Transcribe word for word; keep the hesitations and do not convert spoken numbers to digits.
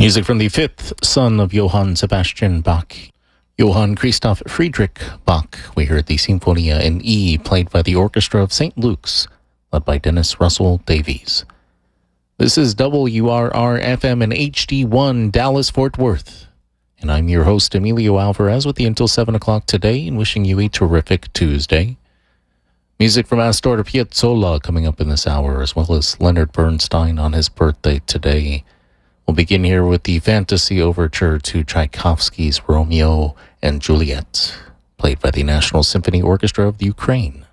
Music from the fifth son of Johann Sebastian Bach, Johann Christoph Friedrich Bach. We heard the Sinfonia in E, played by the Orchestra of Saint Luke's, led by Dennis Russell Davies. This is W R R F M and H D one Dallas Fort Worth. And I'm your host, Emilio Alvarez, with you until seven o'clock today, and wishing you a terrific Tuesday. Music from Astor Piazzolla coming up in this hour, as well as Leonard Bernstein on his birthday today. We'll begin here with the Fantasy Overture to Tchaikovsky's Romeo and Juliet, played by the National Symphony Orchestra of the Ukraine.